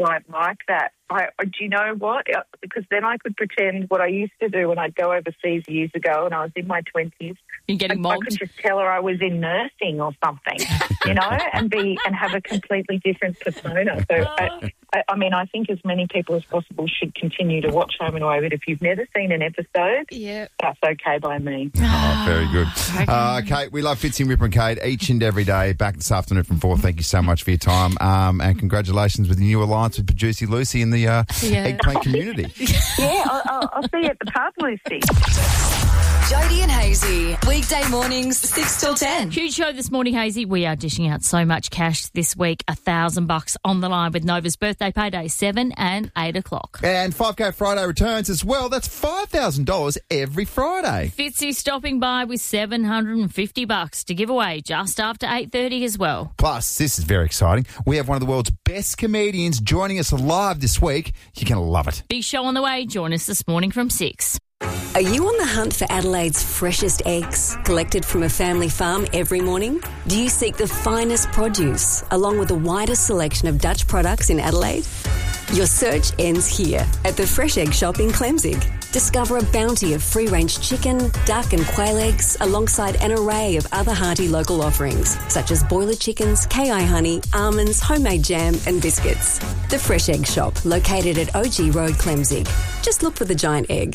quite like that. Do you know what? Because then I could pretend what I used to do when I'd go overseas years ago and I was in my 20s. You're getting mobbed? I could just tell her I was in nursing or something, you know, and have a completely different persona. So, I mean, I think as many people as possible should continue to watch Home and Away, but if you've never seen an episode, that's okay by me. Oh, very good. Kate, we love Fitzy and Ripper and Kate each and every day. Back this afternoon from 4. Thank you so much for your time. And congratulations with the new alliance with Producer Lucy in the eggplant community. I'll see you at the pub, Lucy. Jody and Hazy, weekday mornings 6 till 10. Huge show this morning, Hazy. We are dishing out so much cash this week. $1,000 on the line with Nova's birthday payday, 7 and 8 o'clock. And 5K Friday returns as well. That's $5,000 every Friday. Fitzy stopping by with $750 to give away just after 8:30 as well. Plus, this is very exciting. We have one of the world's best comedians joining us live this week. You're going to love it. Big show on the way. Join us this morning from 6. Are you on the hunt for Adelaide's freshest eggs, collected from a family farm every morning? Do you seek the finest produce, along with the widest selection of Dutch products in Adelaide? Your search ends here, at the Fresh Egg Shop in Clemzig. Discover a bounty of free-range chicken, duck and quail eggs, alongside an array of other hearty local offerings, such as boiler chickens, KI honey, almonds, homemade jam and biscuits. The Fresh Egg Shop, located at OG Road, Clemzig. Just look for the giant egg.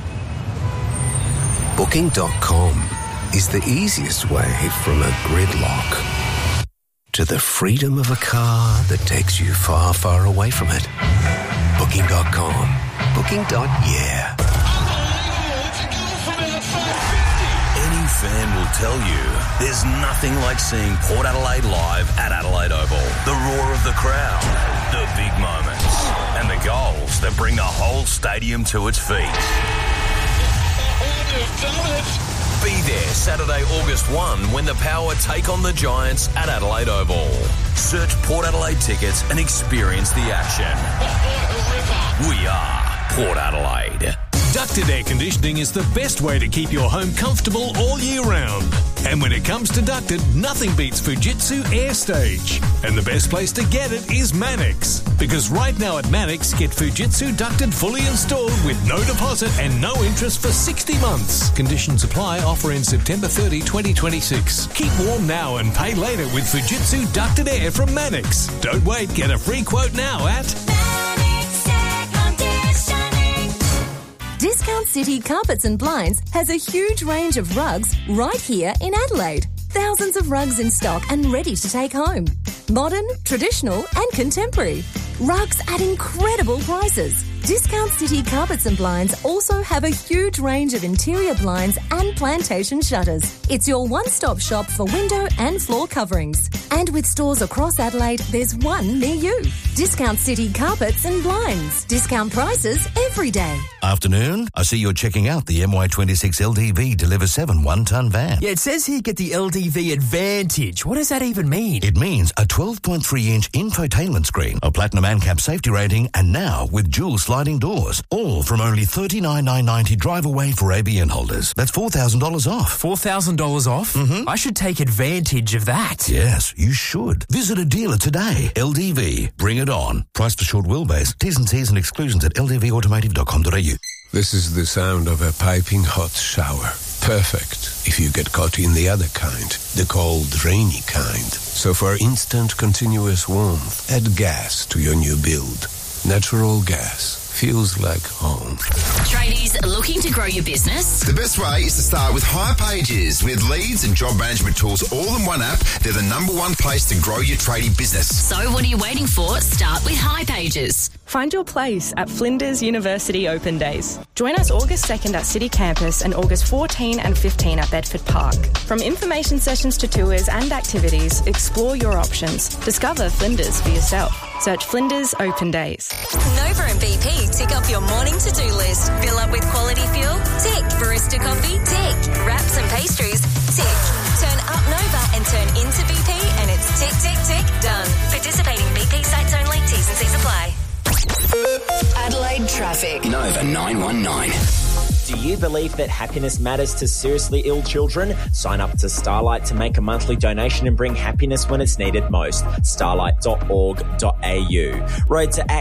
Booking.com is the easiest way from a gridlock to the freedom of a car that takes you far, far away from it. Booking.com. Booking.yeah. Any fan will tell you there's nothing like seeing Port Adelaide live at Adelaide Oval. The roar of the crowd, the big moments, and the goals that bring the whole stadium to its feet. Be there Saturday, August 1 when the Power take on the Giants at Adelaide Oval. Search Port Adelaide tickets and experience the action. We are Port Adelaide. Ducted air conditioning is the best way to keep your home comfortable all year round. And when it comes to ducted, nothing beats Fujitsu Air Stage. And the best place to get it is Mannix. Because right now at Mannix, get Fujitsu ducted fully installed with no deposit and no interest for 60 months. Conditions apply. Offer in September 30, 2026. Keep warm now and pay later with Fujitsu ducted air from Mannix. Don't wait. Get a free quote now at Discount City Carpets and Blinds has a huge range of rugs right here in Adelaide. Thousands of rugs in stock and ready to take home. Modern, traditional and contemporary. Rugs at incredible prices. Discount City Carpets and Blinds also have a huge range of interior blinds and plantation shutters. It's your one-stop shop for window and floor coverings. And with stores across Adelaide, there's one near you. Discount City Carpets and Blinds. Discount prices every day. Afternoon, I see you're checking out the MY26 LDV Deliver 7 one-ton van. Yeah, it says here get the LDV Advantage. What does that even mean? It means a 12.3-inch infotainment screen, a platinum ANCAP safety rating, and now with dual sliding doors. All from only $39,990 drive away for ABN holders. That's $4,000 off. $4,000 off? Mm-hmm. I should take advantage of that. Yes, you should. Visit a dealer today. LDV. Bring it on. Price for short wheelbase. T's and C's and exclusions at ldvautomotive.com.au. This is the sound of a piping hot shower. Perfect if you get caught in the other kind, the cold, rainy kind. So for instant, continuous warmth, add gas to your new build. Natural gas. Feels like home. Tradies looking to grow your business? The best way is to start with hipages. With leads and job management tools all in one app, they're the number one place to grow your tradie business. So what are you waiting for? Start with hipages. Find your place at Flinders University Open Days. Join us August 2nd at City Campus and August 14 and 15 at Bedford Park. From information sessions to tours and activities, explore your options. Discover Flinders for yourself. Search Flinders Open Days. Nova and BP tick off your morning to-do list. Fill up with quality fuel? Tick. Barista coffee? Tick. Wraps and pastries? Tick. Turn up Nova and turn into BP and it's tick, tick, tick, done. Participating BP sites only. T's and C's apply. Adelaide traffic. Nova 919. Do you believe that happiness matters to seriously ill children? Sign up to Starlight to make a monthly donation and bring happiness when it's needed most. Starlight.org.au. Road to